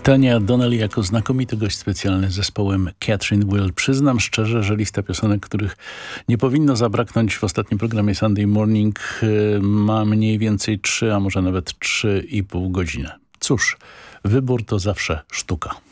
Tania Donnelly jako znakomity gość specjalny z zespołem Catherine Will. Przyznam szczerze, że lista piosenek, których nie powinno zabraknąć w ostatnim programie Sunday Morning, ma mniej więcej 3, a może nawet 3,5 godziny. Cóż, wybór to zawsze sztuka.